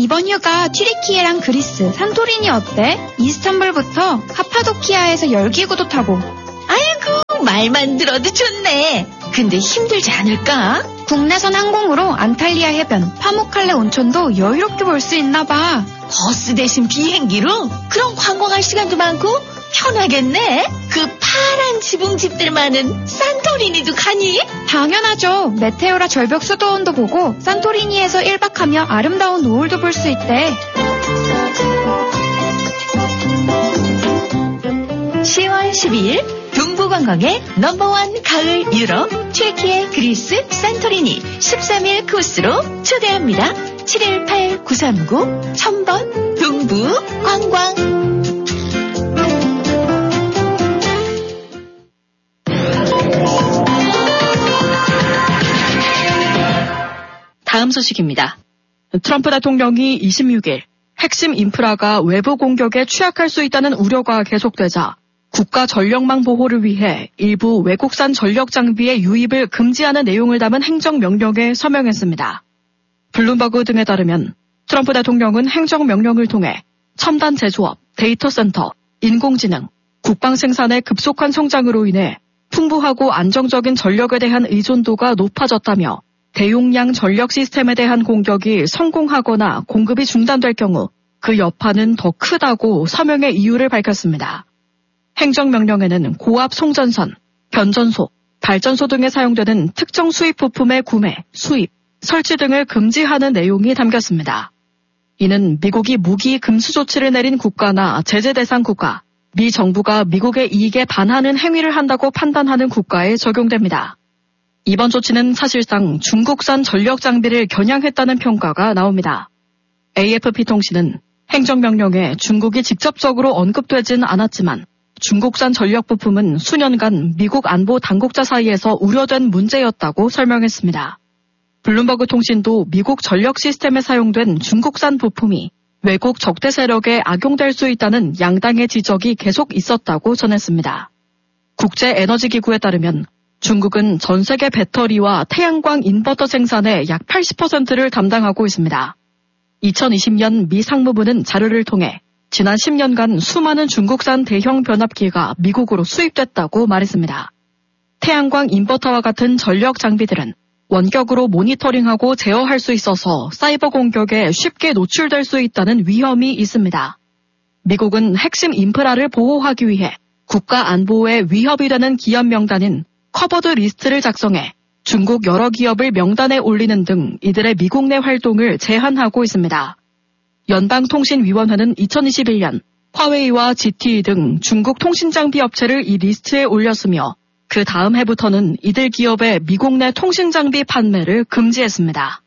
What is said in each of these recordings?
이번 휴가 튀르키예랑 그리스, 산토리니 어때? 이스탄불부터 카파도키아에서 열기구도 타고. 아이고, 말만 들어도 좋네. 근데 힘들지 않을까? 국내선 항공으로 안탈리아 해변, 파무칼레 온천도 여유롭게 볼 수 있나 봐. 버스 대신 비행기로? 그럼 관광할 시간도 많고 편하겠네. 그 파란 지붕집들 많은 산토리니도 가니? 당연하죠. 메테오라 절벽 수도원도 보고 산토리니에서 1박하며 아름다운 노을도 볼 수 있대. 10월 12일 동부관광의 넘버원 가을 유럽 튀르키예 그리스 산토리니 13일 코스로 초대합니다. 718-939-1000번 동부관광. 다음 소식입니다. 트럼프 대통령이 26일 핵심 인프라가 외부 공격에 취약할 수 있다는 우려가 계속되자 국가 전력망 보호를 위해 일부 외국산 전력 장비의 유입을 금지하는 내용을 담은 행정명령에 서명했습니다. 블룸버그 등에 따르면 트럼프 대통령은 행정명령을 통해 첨단 제조업, 데이터 센터, 인공지능, 국방 생산의 급속한 성장으로 인해 풍부하고 안정적인 전력에 대한 의존도가 높아졌다며 대용량 전력 시스템에 대한 공격이 성공하거나 공급이 중단될 경우 그 여파는 더 크다고 서명의 이유를 밝혔습니다. 행정명령에는 고압 송전선, 변전소, 발전소 등에 사용되는 특정 수입 부품의 구매, 수입, 설치 등을 금지하는 내용이 담겼습니다. 이는 미국이 무기 금수 조치를 내린 국가나 제재 대상 국가, 미 정부가 미국의 이익에 반하는 행위를 한다고 판단하는 국가에 적용됩니다. 이번 조치는 사실상 중국산 전력 장비를 겨냥했다는 평가가 나옵니다. AFP 통신은 행정명령에 중국이 직접적으로 언급되진 않았지만 중국산 전력 부품은 수년간 미국 안보 당국자 사이에서 우려된 문제였다고 설명했습니다. 블룸버그 통신도 미국 전력 시스템에 사용된 중국산 부품이 외국 적대 세력에 악용될 수 있다는 양당의 지적이 계속 있었다고 전했습니다. 국제에너지기구에 따르면 중국은 전 세계 배터리와 태양광 인버터 생산의 약 80%를 담당하고 있습니다. 2020년 미 상무부는 자료를 통해 지난 10년간 수많은 중국산 대형 변압기가 미국으로 수입됐다고 말했습니다. 태양광 인버터와 같은 전력 장비들은 원격으로 모니터링하고 제어할 수 있어서 사이버 공격에 쉽게 노출될 수 있다는 위험이 있습니다. 미국은 핵심 인프라를 보호하기 위해 국가 안보에 위협이 되는 기업 명단인 커버드 리스트를 작성해 중국 여러 기업을 명단에 올리는 등 이들의 미국 내 활동을 제한하고 있습니다. 연방통신위원회는 2021년 화웨이와 ZTE 등 중국 통신장비 업체를 이 리스트에 올렸으며 그 다음 해부터는 이들 기업의 미국 내 통신장비 판매를 금지했습니다.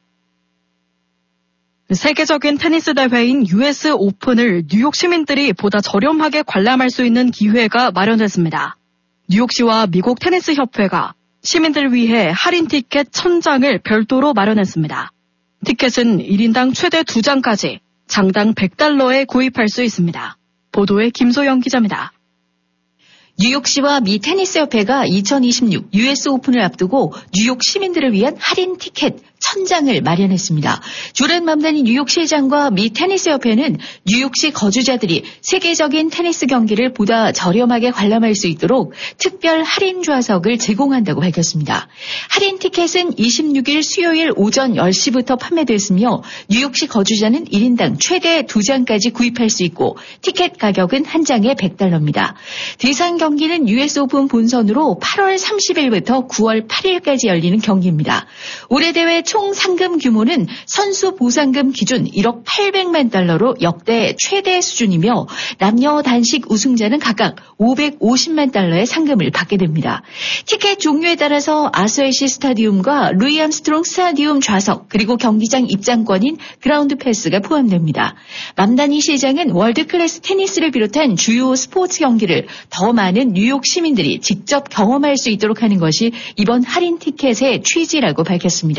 세계적인 테니스 대회인 US 오픈을 뉴욕 시민들이 보다 저렴하게 관람할 수 있는 기회가 마련됐습니다. 뉴욕시와 미국 테니스 협회가 시민들 위해 할인 티켓 1000장을 별도로 마련했습니다. 티켓은 1인당 최대 2장까지 장당 $100에 구입할 수 있습니다. 보도에 김소영 기자입니다. 뉴욕시와 미 테니스 협회가 2026 US 오픈을 앞두고 뉴욕 시민들을 위한 할인 티켓 1000장을 마련했습니다. 조란 맘다니 뉴욕시장과 미 테니스 협회는 뉴욕시 거주자들이 세계적인 테니스 경기를 보다 저렴하게 관람할 수 있도록 특별 할인 좌석을 제공한다고 밝혔습니다. 할인 티켓은 26일 수요일 오전 10시부터 판매됐으며 뉴욕시 거주자는 1인당 최대 2장까지 구입할 수 있고 티켓 가격은 한 장에 $100입니다. 대상 경기는 US 오픈 본선으로 8월 30일부터 9월 8일까지 열리는 경기입니다. 올해 대회 총 상금 규모는 선수 보상금 기준 1억 800만 달러로 역대 최대 수준이며 남녀 단식 우승자는 각각 550만 달러의 상금을 받게 됩니다. 티켓 종류에 따라서 아스웨시 스타디움과 루이 암스트롱 스타디움 좌석 그리고 경기장 입장권인 그라운드 패스가 포함됩니다. 맘다니 시장은 월드클래스 테니스를 비롯한 주요 스포츠 경기를 더 많은 뉴욕 시민들이 직접 경험할 수 있도록 하는 것이 이번 할인 티켓의 취지라고 밝혔습니다.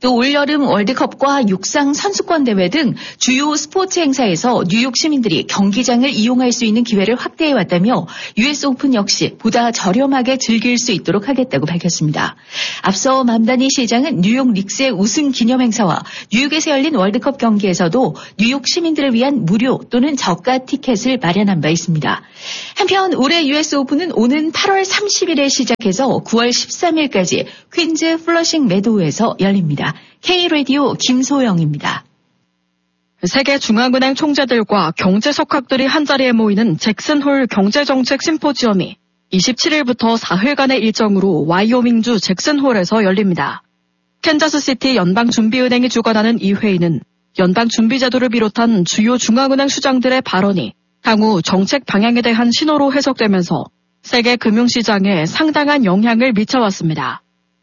또 올여름 월드컵과 육상 선수권 대회 등 주요 스포츠 행사에서 뉴욕 시민들이 경기장을 이용할 수 있는 기회를 확대해 왔다며 US 오픈 역시 보다 저렴하게 즐길 수 있도록 하겠다고 밝혔습니다. 앞서 맘다니 시장은 뉴욕 닉스의 우승 기념 행사와 뉴욕에서 열린 월드컵 경기에서도 뉴욕 시민들을 위한 무료 또는 저가 티켓을 마련한 바 있습니다. 한편 올해 US 오픈은 오는 8월 30일에 시작해서 9월 13일까지 퀸즈 플러싱 메도우에서 열립니다. K-라디오 김소영입니다. 세계 중앙은행 총재들과 경제석학들이 한자리에 모이는 잭슨홀 경제정책 심포지엄이 27일부터 4일간의 일정으로 와이오밍주 잭슨홀에서 열립니다. 캔자스시티 연방준비은행이 주관하는 이 회의는 연방준비제도를 비롯한 주요 중앙은행 수장들의 발언이 향후 정책 방향에 대한 신호로 해석되면서 세계 금융시장에 상당한 영향을 미쳐왔습니다.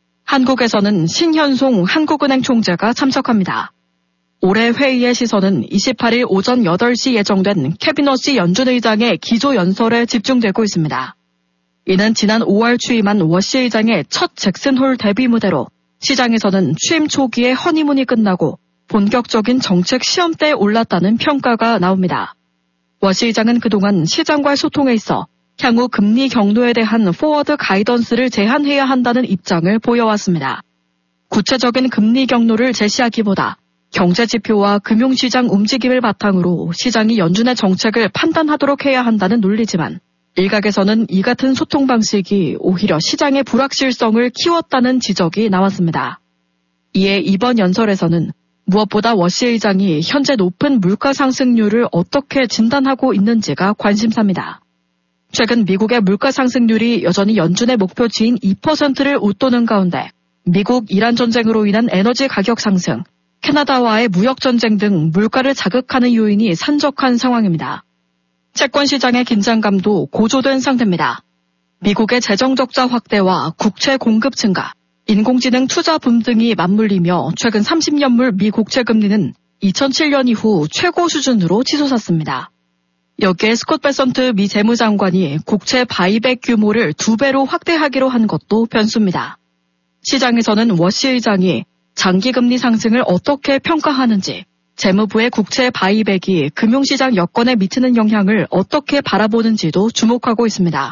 한국에서는 신현송 한국은행 총재가 참석합니다. 올해 회의의 시선은 28일 오전 8시 예정된 캐비너시 연준 의장의 기조연설에 집중되고 있습니다. 이는 지난 5월 취임한 워시 의장의 첫 잭슨홀 데뷔 무대로 시장에서는 취임 초기에 허니문이 끝나고 본격적인 정책 시험대에 올랐다는 평가가 나옵니다. 워시 의장은 그동안 시장과의 소통에 있어 향후 금리 경로에 대한 포워드 가이던스를 제한해야 한다는 입장을 보여왔습니다. 구체적인 금리 경로를 제시하기보다 경제지표와 금융시장 움직임을 바탕으로 시장이 연준의 정책을 판단하도록 해야 한다는 논리지만 일각에서는 이 같은 소통 방식이 오히려 시장의 불확실성을 키웠다는 지적이 나왔습니다. 이에 이번 연설에서는 무엇보다 워시 의장이 현재 높은 물가 상승률을 어떻게 진단하고 있는지가 관심사입니다. 최근 미국의 물가 상승률이 여전히 연준의 목표치인 2%를 웃도는 가운데 미국-이란 전쟁으로 인한 에너지 가격 상승, 캐나다와의 무역 전쟁 등 물가를 자극하는 요인이 산적한 상황입니다. 채권 시장의 긴장감도 고조된 상태입니다. 미국의 재정 적자 확대와 국채 공급 증가, 인공지능 투자 붐 등이 맞물리며 최근 30년물 미 국채 금리는 2007년 이후 최고 수준으로 치솟았습니다. 여기에 스콧 베선트 미 재무장관이 국채 바이백 규모를 2배로 확대하기로 한 것도 변수입니다. 시장에서는 워시 의장이 장기금리 상승을 어떻게 평가하는지, 재무부의 국채 바이백이 금융시장 여건에 미치는 영향을 어떻게 바라보는지도 주목하고 있습니다.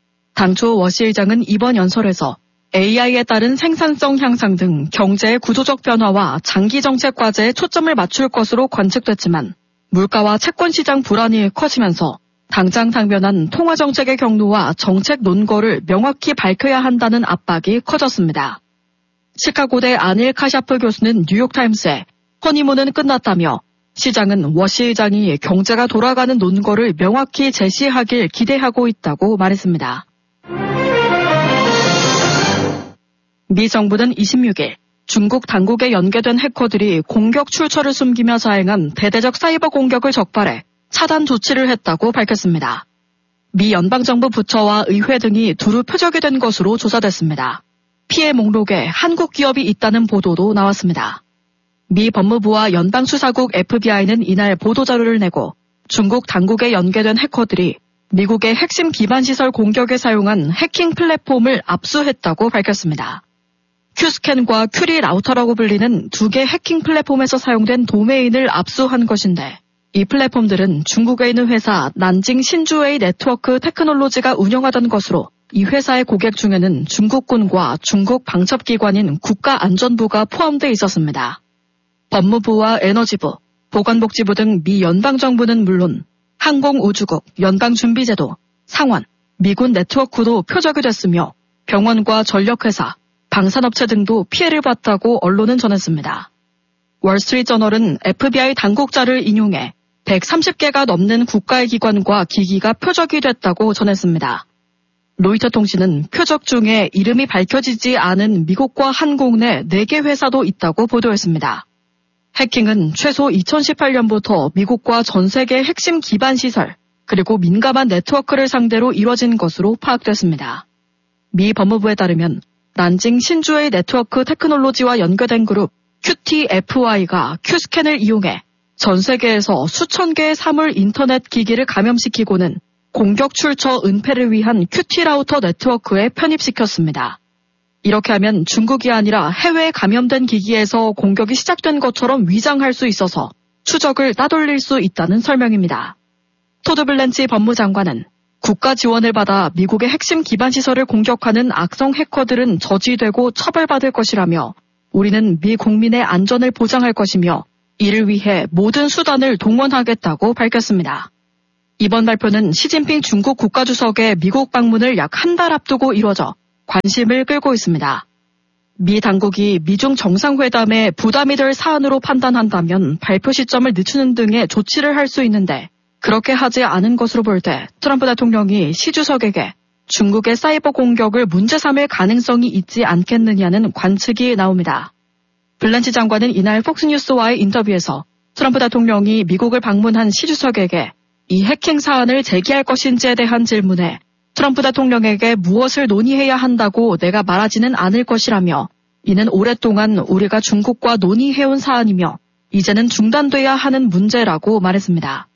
당초 워시 의장은 이번 연설에서 AI에 따른 생산성 향상 등 경제의 구조적 변화와 장기 정책 과제에 초점을 맞출 것으로 관측됐지만 물가와 채권시장 불안이 커지면서 당장 당면한 통화정책의 경로와 정책 논거를 명확히 밝혀야 한다는 압박이 커졌습니다. 시카고대 아닐 카샤프 교수는 뉴욕타임스에 허니문은 끝났다며 시장은 워시 의장이 경제가 돌아가는 논거를 명확히 제시하길 기대하고 있다고 말했습니다. 미 정부는 26일 중국 당국에 연계된 해커들이 공격 출처를 숨기며 자행한 대대적 사이버 공격을 적발해 차단 조치를 했다고 밝혔습니다. 미 연방정부 부처와 의회 등이 두루 표적이 된 것으로 조사됐습니다. 피해 목록에 한국 기업이 있다는 보도도 나왔습니다. 미 법무부와 연방수사국 FBI는 이날 보도자료를 내고 중국 당국에 연계된 해커들이 미국의 핵심 기반시설 공격에 사용한 해킹 플랫폼을 압수했다고 밝혔습니다. 큐스캔과 큐리 라우터라고 불리는 2개 해킹 플랫폼에서 사용된 도메인을 압수한 것인데 이 플랫폼들은 중국에 있는 회사 난징 신주웨이 네트워크 테크놀로지가 운영하던 것으로 이 회사의 고객 중에는 중국군과 중국 방첩기관인 국가안전부가 포함되어 있었습니다. 법무부와 에너지부, 보건복지부 등 미 연방정부는 물론 항공우주국, 연방준비제도, 상원, 미군 네트워크도 표적이 됐으며 병원과 전력회사, 방산업체 등도 피해를 봤다고 언론은 전했습니다. 월스트리트저널은 FBI 당국자를 인용해 130개가 넘는 국가의 기관과 기기가 표적이 됐다고 전했습니다. 로이터 통신은 표적 중에 이름이 밝혀지지 않은 미국과 한국 내 4개 회사도 있다고 보도했습니다. 해킹은 최소 2018년부터 미국과 전 세계 핵심 기반 시설, 그리고 민감한 네트워크를 상대로 이뤄진 것으로 파악됐습니다. 미 법무부에 따르면 난징 신주웨이 네트워크 테크놀로지와 연계된 그룹 QTFI가 큐스캔을 이용해 전 세계에서 수천 개의 사물 인터넷 기기를 감염시키고는 공격 출처 은폐를 위한 QT 라우터 네트워크에 편입시켰습니다. 이렇게 하면 중국이 아니라 해외에 감염된 기기에서 공격이 시작된 것처럼 위장할 수 있어서 추적을 따돌릴 수 있다는 설명입니다. 토드 블렌치 법무장관은 국가 지원을 받아 미국의 핵심 기반 시설을 공격하는 악성 해커들은 저지되고 처벌받을 것이라며 우리는 미 국민의 안전을 보장할 것이며 이를 위해 모든 수단을 동원하겠다고 밝혔습니다. 이번 발표는 시진핑 중국 국가주석의 미국 방문을 약 한 달 앞두고 이뤄져 관심을 끌고 있습니다. 미 당국이 미중 정상회담에 부담이 될 사안으로 판단한다면 발표 시점을 늦추는 등의 조치를 할 수 있는데 그렇게 하지 않은 것으로 볼 때 트럼프 대통령이 시 주석에게 중국의 사이버 공격을 문제 삼을 가능성이 있지 않겠느냐는 관측이 나옵니다. 블렌치 장관은 이날 폭스뉴스와의 인터뷰에서 트럼프 대통령이 미국을 방문한 시 주석에게 이 해킹 사안을 제기할 것인지에 대한 질문에 트럼프 대통령에게 무엇을 논의해야 한다고 내가 말하지는 않을 것이라며 이는 오랫동안 우리가 중국과 논의해온 사안이며 이제는 중단돼야 하는 문제라고 말했습니다.